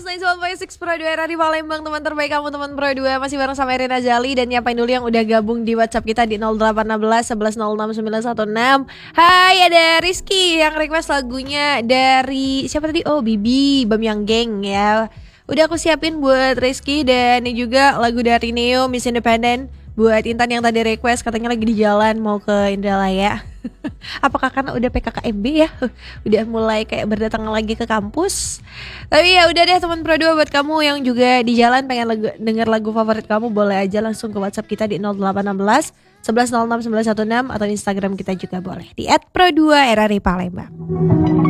91.6 Pro 2 era di Palembang, teman terbaik kamu teman Pro 2. Masih bareng sama Irina Jali dan nyapain dulu yang udah gabung di WhatsApp kita di 0816 11 06 916. Hai, ada Rizky yang request lagunya dari siapa tadi? Oh, Bibi Bamyang Geng ya. Udah aku siapin buat Rizky, dan ini juga lagu dari Neo Miss Independent buat Intan yang tadi request, katanya lagi di jalan mau ke Indralaya. Apakah karena udah PKKMB ya? Udah mulai kayak berdatangan lagi ke kampus. Tapi ya udah deh teman Pro 2, buat kamu yang juga di jalan pengen denger lagu favorit kamu, boleh aja langsung ke WhatsApp kita di 0816 11 06 916 atau Instagram kita juga boleh di @pro2 era di Palembang.